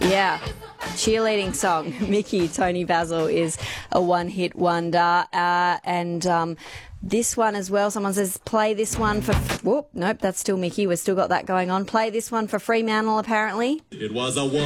Yeah. Cheerleading song. Mickey, Tony Basil is a one-hit wonder. This one as well. Someone says, play this one for... Whoop, nope, that's still Mickey. We've still got that going on. Play this one for Fremantle, apparently. It was a one.